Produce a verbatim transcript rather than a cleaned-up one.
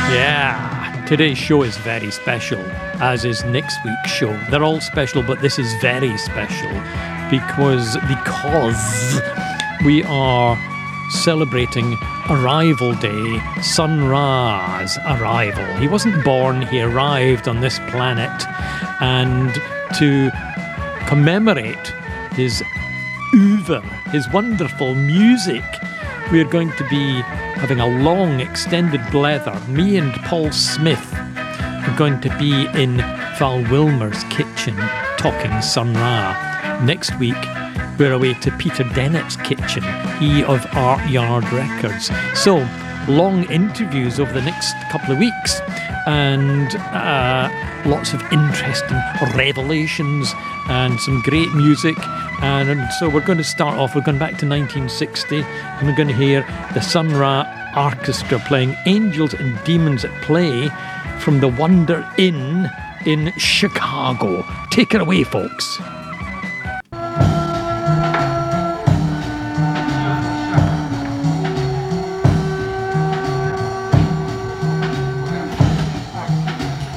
Yeah, today's show is very special, as is next week's show. They're all special, but this is very special because because we are celebrating Arrival Day, Sun Ra's arrival. He wasn't born, he arrived on this planet, and to commemorate his oeuvre, his wonderful music, we're going to be having a long extended blether. Me and Paul Smith are going to be in Val Wilmer's kitchen talking Sun Ra. Next week, we're away to Peter Dennett's kitchen, he of Art Yard Records. So, long interviews over the next couple of weeks and uh, lots of interesting revelations and some great music. And, and so we're going to start off, we're going back to nineteen sixty, and we're going to hear the Sun Ra Orchestra playing Angels and Demons at Play from the Wonder Inn in Chicago. Take it away, folks.